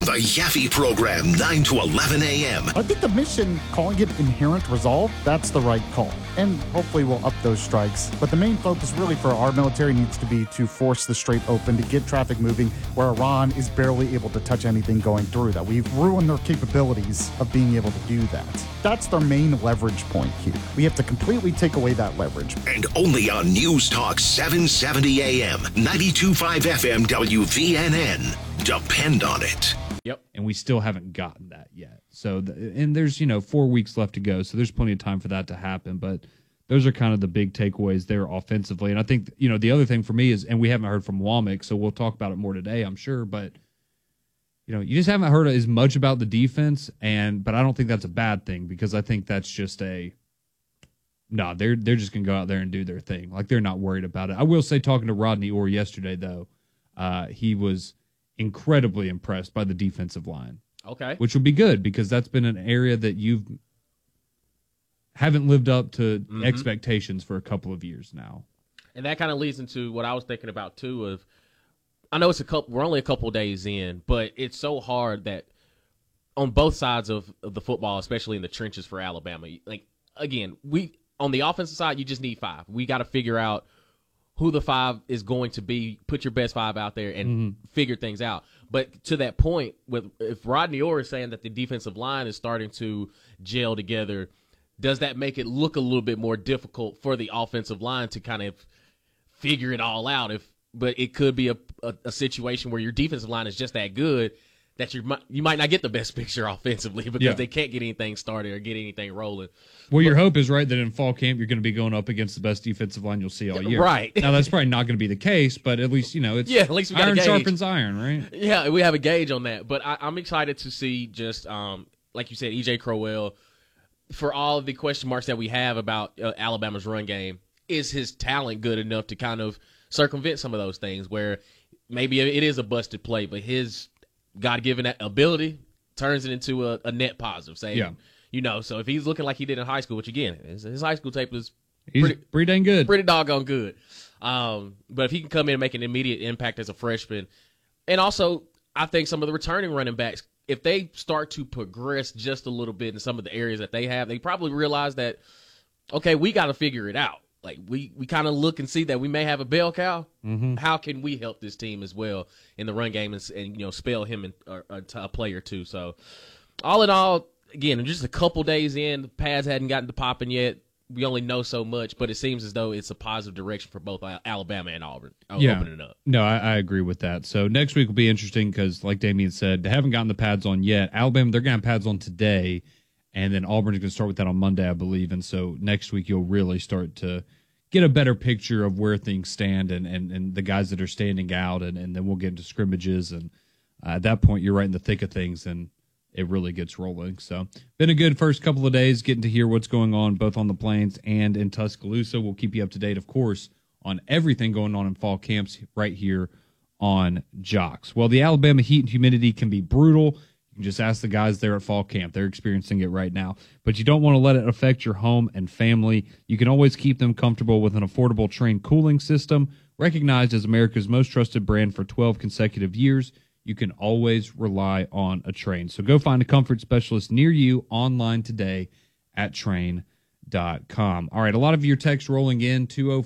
The Yaffe Program, 9 to 11 a.m. I think the mission, calling it Inherent Resolve, that's the right call. And hopefully we'll up those strikes. But the main focus really for our military needs to be to force the Strait open, to get traffic moving, where Iran is barely able to touch anything going through that. We've ruined their capabilities of being able to do that. That's their main leverage point here. We have to completely take away that leverage. And only on News Talk 770 AM, 92.5 FM WVNN. Depend on it. Yep. And we still haven't gotten that yet. So, and there's, 4 weeks left to go. So there's plenty of time for that to happen. But those are kind of the big takeaways there offensively. And I think, the other thing for me is, and we haven't heard from Womack, so we'll talk about it more today, I'm sure. But, you just haven't heard as much about the defense. But I don't think that's a bad thing, because I think that's just they're just going to go out there and do their thing. Like, they're not worried about it. I will say, talking to Rodney Orr yesterday, though, he was incredibly impressed by the defensive line. Okay. Which will be good, because that's been an area that haven't lived up to expectations for a couple of years now. And that kind of leads into what I was thinking about too, I know we're only a couple days in, but it's so hard that on both sides of the football, especially in the trenches for Alabama, like, again, on the offensive side, you just need 5. We got to figure out who the 5 is going to be, put your best 5 out there and figure things out. But to that point, if Rodney Orr is saying that the defensive line is starting to gel together, does that make it look a little bit more difficult for the offensive line to kind of figure it all out? But it could be a situation where your defensive line is just that good that you might not get the best picture offensively because they can't get anything started or get anything rolling. Well, your hope is, right, that in fall camp you're going to be going up against the best defensive line you'll see all year. Right. Now, that's probably not going to be the case, but at least, it's at least we got iron a gauge. sharpens iron, right? Yeah, we have a gauge on that. But I'm excited to see just, like you said, E.J. Crowell, for all of the question marks that we have about Alabama's run game, is his talent good enough to kind of circumvent some of those things where maybe it is a busted play, but his God-given ability turns it into a net positive. So if he's looking like he did in high school, which again, his high school tape was pretty dang good, pretty doggone good. But if he can come in and make an immediate impact as a freshman, and also I think some of the returning running backs, if they start to progress just a little bit in some of the areas that they have, they probably realize that, okay, we got to figure it out. Like, we kind of look and see that we may have a bell cow. How can we help this team as well in the run game and spell him a play or two? So, all in all, again, just a couple days in, the pads hadn't gotten to popping yet. We only know so much, but it seems as though it's a positive direction for both Alabama and Auburn opening up. No, I agree with that. So next week will be interesting because, like Damian said, they haven't gotten the pads on yet. Alabama, they're going to have pads on today, and then Auburn is going to start with that on Monday, I believe. And so next week you'll really start to get a better picture of where things stand and the guys that are standing out, and then we'll get into scrimmages. And at that point, you're right in the thick of things, and it really gets rolling. So been a good first couple of days getting to hear what's going on both on the Plains and in Tuscaloosa. We'll keep you up to date, of course, on everything going on in fall camps right here on Jocks. Well, the Alabama heat and humidity can be brutal. You can just ask the guys there at fall camp. They're experiencing it right now. But you don't want to let it affect your home and family. You can always keep them comfortable with an affordable Trane cooling system. Recognized as America's most trusted brand for 12 consecutive years, you can always rely on a Trane. So go find a comfort specialist near you online today at Trane.com. All right, a lot of your texts rolling in,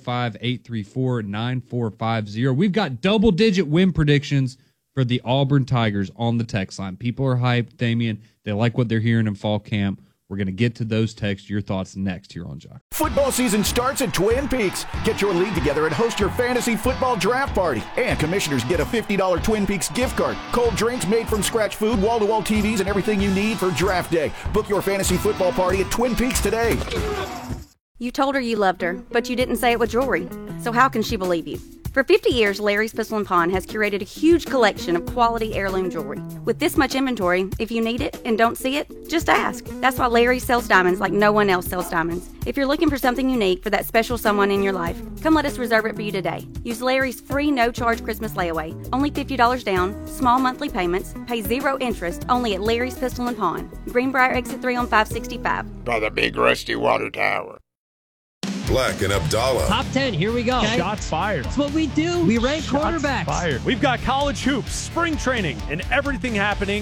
205-834-9450. We've got double-digit win predictions for the Auburn Tigers on the text line. People are hyped, Damian. They like what they're hearing in fall camp. We're going to get to those texts, your thoughts next here on Jock. Football season starts at Twin Peaks. Get your league together and host your fantasy football draft party. And commissioners get a $50 Twin Peaks gift card. Cold drinks, made from scratch food, wall-to-wall TVs, and everything you need for draft day. Book your fantasy football party at Twin Peaks today. You told her you loved her, but you didn't say it with jewelry. So how can she believe you? For 50 years, Larry's Pistol and Pawn has curated a huge collection of quality heirloom jewelry. With this much inventory, if you need it and don't see it, just ask. That's why Larry sells diamonds like no one else sells diamonds. If you're looking for something unique for that special someone in your life, come let us reserve it for you today. Use Larry's free no-charge Christmas layaway. Only $50 down, small monthly payments, pay 0 interest, only at Larry's Pistol and Pawn. Greenbrier Exit 3 on 565. By the big rusty water tower. Black and Abdallah. Top 10, here we go. Okay. Shots fired. That's what we do. We rank Shots quarterbacks. fired. We've got college hoops, spring training, and everything happening